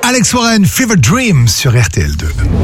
Alex Warren, Fever Dream sur RTL2.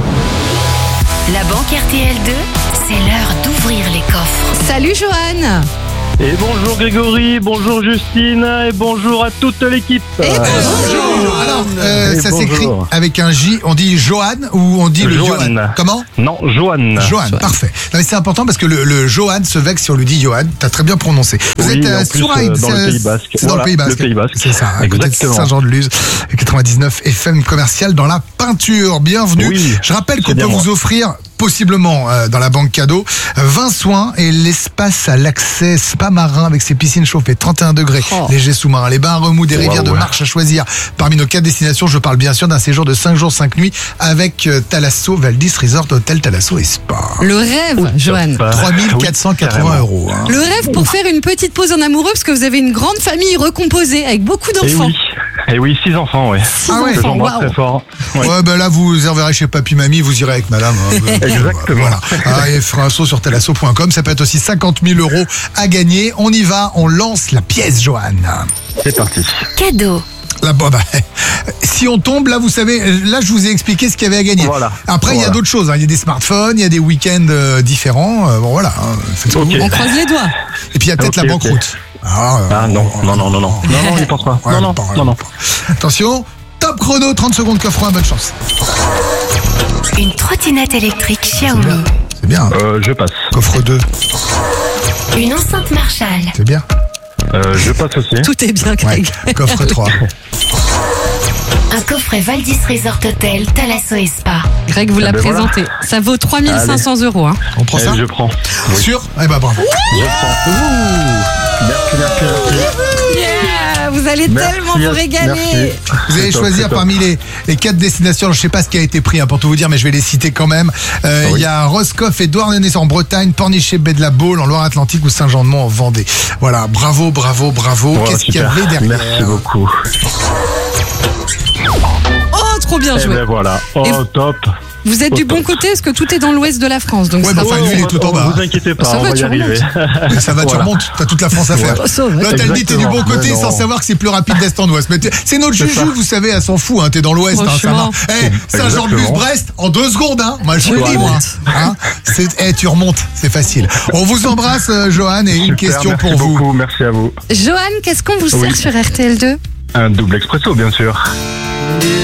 La banque RTL2, c'est l'heure d'ouvrir les coffres. Salut Johan. Et bonjour Grégory, bonjour Justine et bonjour à toute l'équipe. Bonjour. Alors, ça bonjour. s'écrit avec un J. On dit Johan ou on dit le Johan. Johan? Comment? Non, Johan. Johan, parfait. Non, mais c'est important parce que le Johan se vexe si on lui dit Johan. T'as très bien prononcé. Vous Oui, êtes en à plus, Souraïd, dans le Pays Basque. C'est dans Voilà, le Pays Basque. le Pays Basque. C'est ça, à côté de Exactement. Saint-Jean-de-Luz, 99 FM commercial dans la peinture. Bienvenue. Oui, Je rappelle qu'on c'est peut bien vous moi. offrir possiblement dans la banque cadeau 20 soins et l'espace à l'accès spa marin avec ses piscines chauffées 31 degrés, Oh. léger sous-marin, les bains à remous, des rivières de Waouh. marche à choisir. Parmi nos 4 destinations, je parle bien sûr d'un séjour de 5 jours 5 nuits avec Thalasso Valdis Resort Hôtel Thalasso et Spa. Le rêve, Johan. 3480 euros. Hein. Le rêve pour faire une petite pause en amoureux parce que vous avez une grande famille recomposée avec beaucoup d'enfants. Et oui, 6 enfants, ouais. Ah ouais. Que j'embrasse Waouh. très fort. Ouais. Ouais, ben là, vous enverrez chez papy, mamie, vous irez avec madame. Hein. Exactement. Voilà. Ah, et fera un saut sur thalasso.com. Ça peut être aussi 50 000 euros à gagner. On y va, on lance la pièce, Johan. C'est parti. Cadeau. Là, bon, bah, si on tombe, là, vous savez, là, je vous ai expliqué ce qu'il y avait à gagner. Voilà. Après, il y a Voilà. d'autres choses. Hein. Il y a des smartphones, il y a des week-ends différents. Bon, voilà. Hein. Faites ce que Ok. vous On voulez. croise les doigts. Et puis, il y a peut-être Ok, la ok. banqueroute. Ah non, il pense pas. Ouais, non. Attention, top chrono, 30 secondes, coffre 1, bonne chance. Une trottinette électrique Xiaomi. C'est bien. Je passe. Coffre 2, Une enceinte Marshall. c'est bien. Je passe aussi. Tout est bien, Ouais. Greg. Coffre 3. Un coffret Valdis Resort Hôtel Thalasso et Spa. Greg vous l'a ben voilà. présenté. Ça vaut 3500 euros. Hein. On prend ça? Je prends. Oui. Sûr? Eh ben bravo. Je prends. Merci. Yeah, vous allez Merci, tellement vous régaler. merci. Vous allez C'est top, choisir c'est top. parmi les 4 destinations. Je ne sais pas ce qui a été pris pour tout vous dire, mais je vais les citer quand même. Il y a Roscoff et Douarnenez en Bretagne, Pornichet, Baie de la Baule en Loire-Atlantique ou Saint-Jean-de-Mont en Vendée. Voilà, bravo. Oh, Qu'est-ce qu'il y super. avait derrière? Merci beaucoup. Oh, trop bien Et joué. ben voilà. Oh, Et- top. Vous êtes du bon côté parce que tout est dans l'ouest de la France. Donc Ouais, ça bah, va. enfin, lui, il est tout en bas. Vous inquiétez pas, Ça on va, va y tu arriver. Ça va, tu Voilà. remontes. T'as toute la France à faire. Ça va. Là, t'as le dit, t'es du bon Exactement. côté Mais sans non. savoir que c'est plus rapide d'est en ouest. Mais c'est notre C'est Juju, ça. vous savez, elle s'en fout. Hein, t'es dans l'ouest. Hein, ça Franchement. marche. Saint-Jean-de-Luz-Brest, en 2 secondes. Hein. Moi, je vous le dis, moi. Hein. Tu remontes. C'est facile. On vous embrasse, Johan, et une Super, question merci pour vous. beaucoup, merci à vous. Johan, qu'est-ce qu'on vous sert Oui. sur RTL2? Un double expresso, bien sûr.